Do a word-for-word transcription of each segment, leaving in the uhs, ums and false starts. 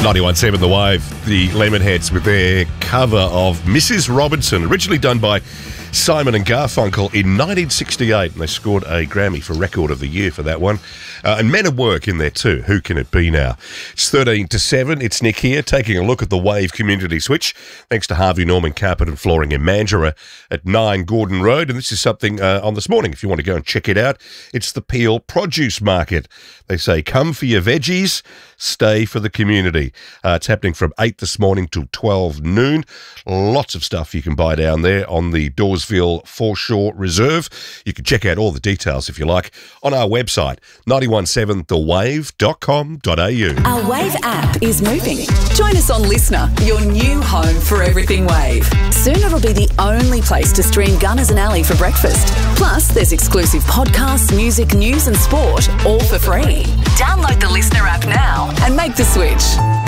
ninety-one point seven The Wave, the Lemonheads with their cover of Missus Robinson, originally done by Simon and Garfunkel in nineteen sixty-eight, and they scored a Grammy for Record of the Year for that one. Uh, and Men at Work in there too. Who can it be now? It's thirteen to seven. It's Nick here, taking a look at the Wave Community Switch, thanks to Harvey Norman Carpet and Flooring in Mandurah at nine Gordon Road. And this is something uh, on this morning, if you want to go and check it out. It's the Peel Produce Market. They say, come for your veggies, stay for the community. Uh, it's happening from eight this morning till twelve noon. Lots of stuff you can buy down there on the Dawesville Foreshore Reserve. You can check out all the details, if you like, on our website, nine one seven the wave dot com dot a u. Our Wave app is moving. Join us on Listener, your new home for everything Wave. Soon it'll be the only place to stream Gunners and Alley for breakfast. Plus, there's exclusive podcasts, music, news and sport, all for free. Download the Listener app now and make the switch.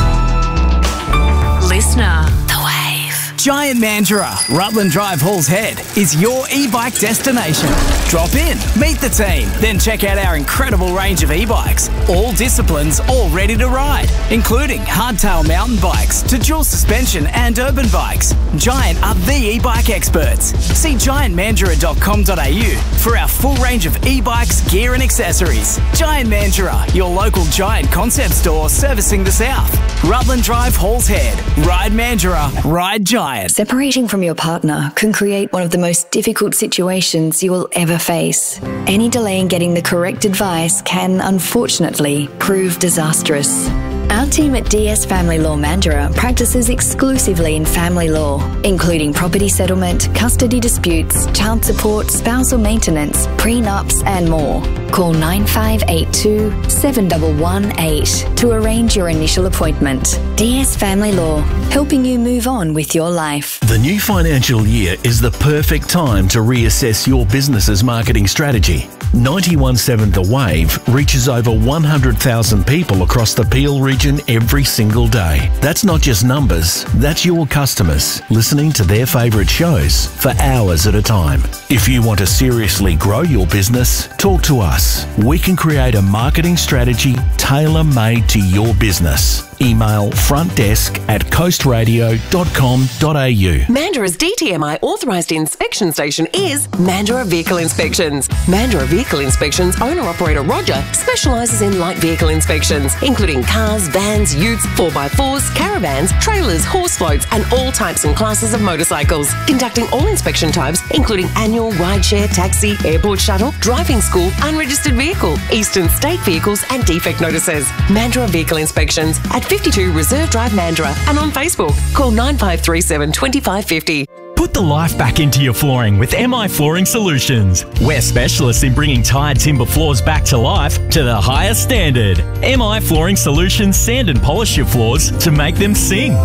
Listener. The Wave. Giant Mandurah, Rutland Drive, Halls Head, is your e-bike destination. Drop in, meet the team, then check out our incredible range of e-bikes. All disciplines, all ready to ride, including hardtail mountain bikes to dual suspension and urban bikes. Giant are the e-bike experts. See giant mandurah dot com dot a u for our full range of e-bikes, gear and accessories. Giant Mandurah, your local Giant concept store servicing the South. Rutland Drive, Halls Head. Ride Mandurah, ride Giant. Separating from your partner can create one of the most difficult situations you will ever face. Any delay in getting the correct advice can, unfortunately, prove disastrous. Our team at D S Family Law Mandurah practices exclusively in family law, including property settlement, custody disputes, child support, spousal maintenance, prenups, and more. Call nine five eight two, seven one one eight to arrange your initial appointment. D S Family Law, helping you move on with your life. The new financial year is the perfect time to reassess your business's marketing strategy. ninety-one point seven The Wave reaches over one hundred thousand people across the Peel region every single day. That's not just numbers, that's your customers listening to their favourite shows for hours at a time. If you want to seriously grow your business, talk to us. We can create a marketing strategy tailor-made to your business. Email frontdesk at coast radio dot com dot a u. Mandurah's D T M I authorised inspection station is Mandurah Vehicle Inspections. Mandurah Vehicle Inspections owner-operator Roger specialises in light vehicle inspections, including cars, vans, utes, four by fours, caravans, trailers, horse floats and all types and classes of motorcycles. Conducting all inspection types, including annual, rideshare, taxi, airport shuttle, driving school, unregistered vehicle, eastern state vehicles and defect notices. Mandurah Vehicle Inspections at fifty-two Reserve Drive, Mandurah, and on Facebook. Call nine five three seven, two five five zero. Put the life back into your flooring with M I Flooring Solutions. We're specialists in bringing tired timber floors back to life to the highest standard. M I Flooring Solutions sand and polish your floors to make them sing.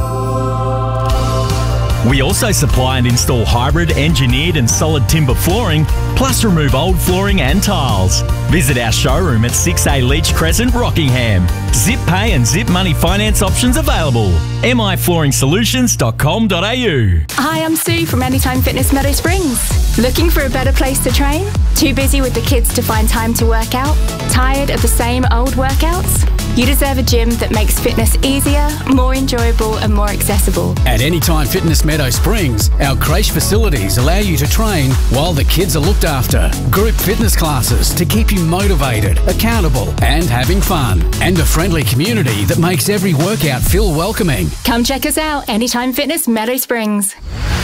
We also supply and install hybrid, engineered and solid timber flooring, plus remove old flooring and tiles. Visit our showroom at six A Leach Crescent, Rockingham. Zip pay and zip money finance options available. M I flooring solutions dot com dot a u. Hi, I'm Sue from Anytime Fitness Meadow Springs. Looking for a better place to train? Too busy with the kids to find time to work out? Tired of the same old workouts? You deserve a gym that makes fitness easier, more enjoyable and more accessible. At Anytime Fitness Meadow Springs, our creche facilities allow you to train while the kids are looked after. Group fitness classes to keep you motivated, accountable and having fun. And a friendly community that makes every workout feel welcoming. Come check us out, Anytime Fitness Meadow Springs.